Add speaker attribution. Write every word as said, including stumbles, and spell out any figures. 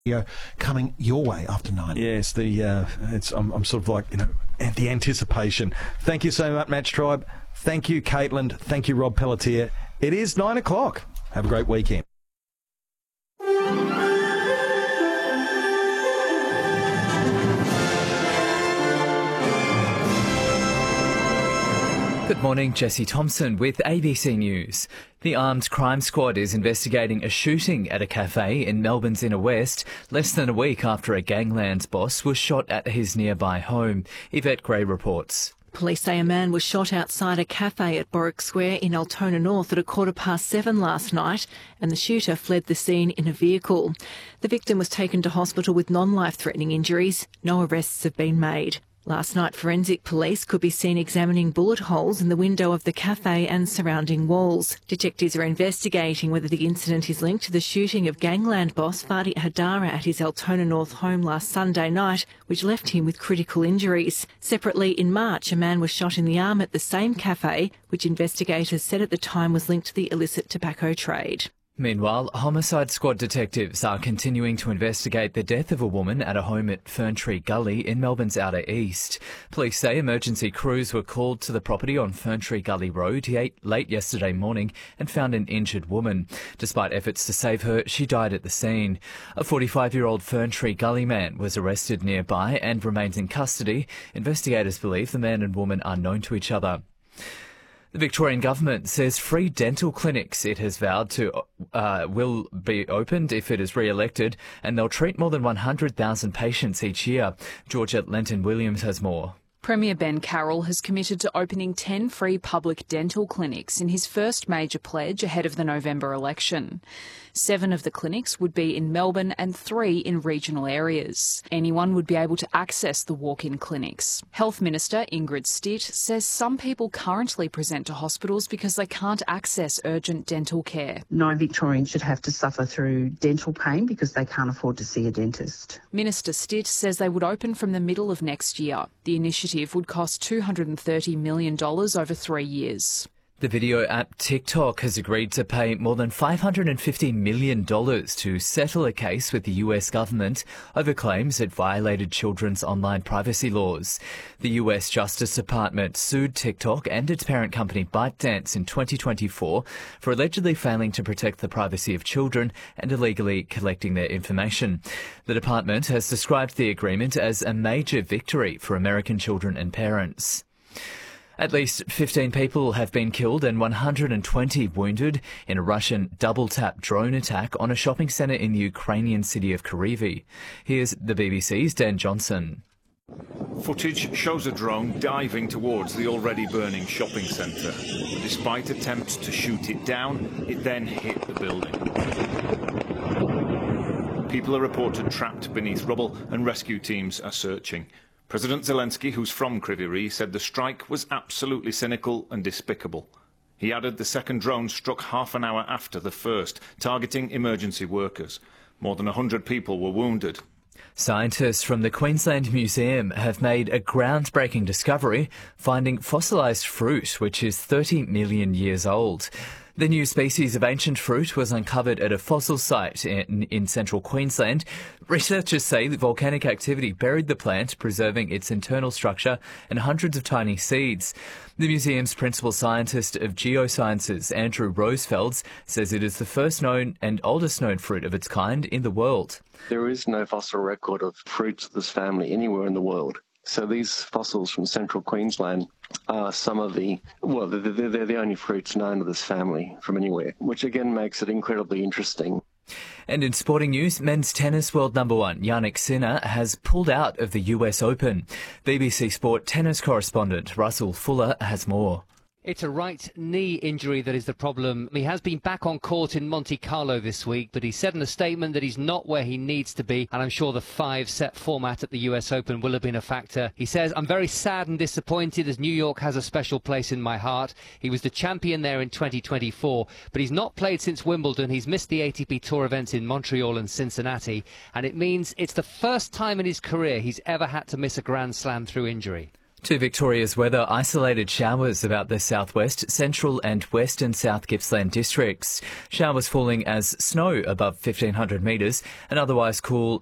Speaker 1: coming your way after nine.
Speaker 2: Yes, the uh, it's I'm, I'm sort of like, you know, the anticipation. Thank you so much, Match Tribe. Thank you, Caitlin. Thank you, Rob Pelletier. It is nine o'clock. Have a great weekend.
Speaker 3: Good morning, Jesse Thompson with A B C News. The Armed Crime Squad is investigating a shooting at a cafe in Melbourne's Inner West less than a week after a gangland boss was shot at his nearby home. Yvette Gray reports.
Speaker 4: Police say a man was shot outside a cafe at Borwick Square in Altona North at a quarter past seven last night, and the shooter fled the scene in a vehicle. The victim was taken to hospital with non-life-threatening injuries. No arrests have been made. Last night, forensic police could be seen examining bullet holes in the window of the cafe and surrounding walls. Detectives are investigating whether the incident is linked to the shooting of gangland boss Fadi Hadara at his Altona North home last Sunday night, which left him with critical injuries. Separately, in March, a man was shot in the arm at the same cafe, which investigators said at the time was linked to the illicit tobacco trade.
Speaker 3: Meanwhile, Homicide Squad detectives are continuing to investigate the death of a woman at a home at Ferntree Gully in Melbourne's Outer East. Police say emergency crews were called to the property on Ferntree Gully Road late yesterday morning and found an injured woman. Despite efforts to save her, she died at the scene. A forty-five-year-old Ferntree Gully man was arrested nearby and remains in custody. Investigators believe the man and woman are known to each other. The Victorian government says free dental clinics it has vowed to uh, will be opened if it is re-elected, and they'll treat more than one hundred thousand patients each year. Georgia Lenton-Williams has more.
Speaker 5: Premier Ben Carroll has committed to opening ten free public dental clinics in his first major pledge ahead of the November election. Seven of the clinics would be in Melbourne and three in regional areas. Anyone would be able to access the walk-in clinics. Health Minister Ingrid Stitt says some people currently present to hospitals because they can't access urgent dental care.
Speaker 6: No Victorian should have to suffer through dental pain because they can't afford to see a dentist.
Speaker 5: Minister Stitt says they would open from the middle of next year. The initiative would cost two hundred thirty million dollars over three years.
Speaker 3: The video app TikTok has agreed to pay more than five hundred fifty million dollars to settle a case with the U S government over claims it violated children's online privacy laws. The U S Justice Department sued TikTok and its parent company ByteDance in twenty twenty-four for allegedly failing to protect the privacy of children and illegally collecting their information. The department has described the agreement as a major victory for American children and parents. At least fifteen people have been killed and one hundred twenty wounded in a Russian double-tap drone attack on a shopping centre in the Ukrainian city of Kryvyi. Here's the B B C's Dan Johnson.
Speaker 7: Footage shows a drone diving towards the already burning shopping centre. Despite attempts to shoot it down, it then hit the building. People are reported trapped beneath rubble and rescue teams are searching. President Zelensky, who's from Kryvyi Rih, said the strike was absolutely cynical and despicable. He added the second drone struck half an hour after the first, targeting emergency workers. More than one hundred people were wounded.
Speaker 3: Scientists from the Queensland Museum have made a groundbreaking discovery, finding fossilised fruit which is thirty million years old. The new species of ancient fruit was uncovered at a fossil site in, in central Queensland. Researchers say that volcanic activity buried the plant, preserving its internal structure and hundreds of tiny seeds. The museum's principal scientist of geosciences, Andrew Rosefelds, says it is the first known and oldest known fruit of its kind in the world.
Speaker 8: There is no fossil record of fruits of this family anywhere in the world. So these fossils from central Queensland are some of the, well, they're, they're the only fruits known of this family from anywhere, which again makes it incredibly interesting.
Speaker 3: And in sporting news, men's tennis world number one, Jannik Sinner, has pulled out of the U S Open. B B C Sport tennis correspondent Russell Fuller has more.
Speaker 9: It's a right knee injury that is the problem. He has been back on court in Monte Carlo this week, but he said in a statement that he's not where he needs to be, and I'm sure the five-set format at the U S Open will have been a factor. He says, "I'm very sad and disappointed as New York has a special place in my heart. He was the champion there in twenty twenty-four, but he's not played since Wimbledon. He's missed the A T P Tour events in Montreal and Cincinnati, and it means it's the first time in his career he's ever had to miss a Grand Slam through injury."
Speaker 3: To Victoria's weather, isolated showers about the southwest, central and western South Gippsland districts. Showers falling as snow above fifteen hundred metres and otherwise cool